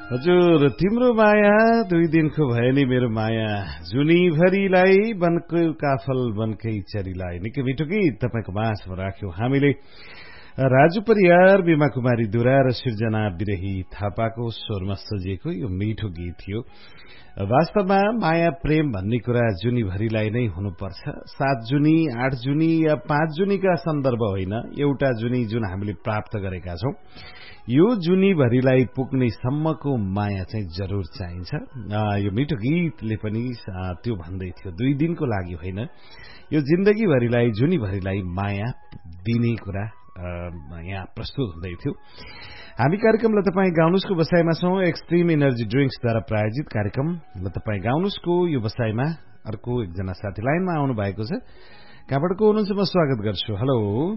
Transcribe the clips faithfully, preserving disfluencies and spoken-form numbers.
हजुर तिम्रो माया दुई दिनको भयो नि मेरो माया जुनीभरिलाई बनकै काफल बनकै चरीलाई निकै मिठो गीत तपाईको माझमा राख्यौं हामीले। राजु परियार, बिमा कुमारी दुरा र सिर्जना बिरही थापाको स्वरमा सजिएको यो मिठो गीत थियो। वास्तवमा माया प्रेम भन्ने कुरा जुनीभरिलाई नै हुनुपर्छ। सात जुनी, आठ जुनी या पाँच जुनीका सन्दर्भ होइन, एउटा जुनी जुन हामीले प्राप्त गरेका छौं यो जुनीभरिलाई पुग्ने सम्मको माया चाहिँ जरूर चाहिन्छ। यो मिठो गीतले पनि त्यो भन्दै थियो, दुई दिनको लागि होइन, यो जिन्दगीभरिलाई जुनीभरिलाई माया दिने कुरा यहाँ प्रस्तुत हुँदै थियो। हामी कार्यक्रमलाई तपाईँ गाउनुसको बसाइमा छौं। एक्सट्रिम एनर्जी ड्रिंक्सद्वारा प्रायोजित कार्यक्रम ल तपाईँ गाउनुसको यो बसाइमा अर्को एकजना साथी लाइनमा आउनु भएको छ। कहाँबाट को हुनुहुन्छ म स्वागत गर्छु। हेलो,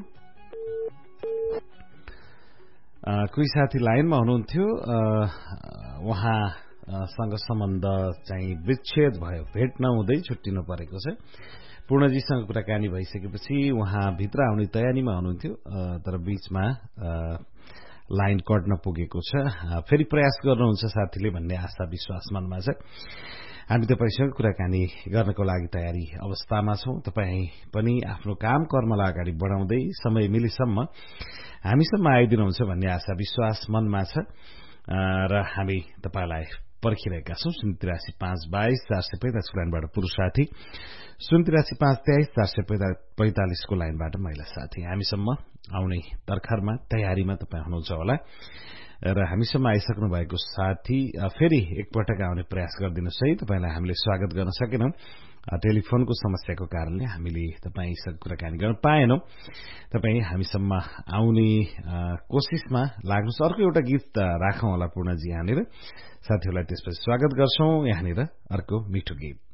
कोही साथी लाइनमा हुनुहुन्थ्यो, उहाँसँग सम्बन्ध चाहिँ विच्छेद भयो, भेट नहुँदै छुट्टिनु परेको छ। पूर्णजीसँग कुराकानी भइसकेपछि उहाँ भित्र आउने तयारीमा हुनुहुन्थ्यो, तर बीचमा लाइन कट्न पुगेको छ। फेरि प्रयास गर्नुहुन्छ साथीले भन्ने आशा विश्वास मनमा छ। हामी तपाईसँग कुराकानी गर्नको लागि तयारी अवस्थामा छौं। तपाईँ पनि आफ्नो काम कर्मलाई अगाडि बढाउँदै समय मिलेसम्म हामीसम्म आइदिनुहुन्छ भन्ने आशा विश्वास मनमा छ र हामी तपाईलाई पर्खिरहेका छौं। शून्य त्रियासी पाँच बाइस चार सय पैंतालिसको लाइनबाट पुरुष साथी, शून्य त्रियासी पाँच तेइस चार सय पैंतालिसको लाइनबाट महिला साथी। हामीसम्म आउने तर्खरमा तयारीमा तपाईँ हुनुहुन्छ होला र हामीसम्म आइसक्नु भएको साथी फेरि एकपटक आउने प्रयास गरिदिनुहोस् है। तपाईलाई हामीले स्वागत गर्न सकेनौं, टेलिफोनको समस्याको कारणले हामीले तपाईसँग कुराकानी गर्न पाएनौं। तपाई हामीसम्म आउने कोशिशमा लाग्नुहोस्। अर्को एउटा गीत राखौं होला पूर्णजी यहाँनिर, साथीहरूलाई त्यसपछि स्वागत गर्छौं। यहाँनिर अर्को मिठो गीत।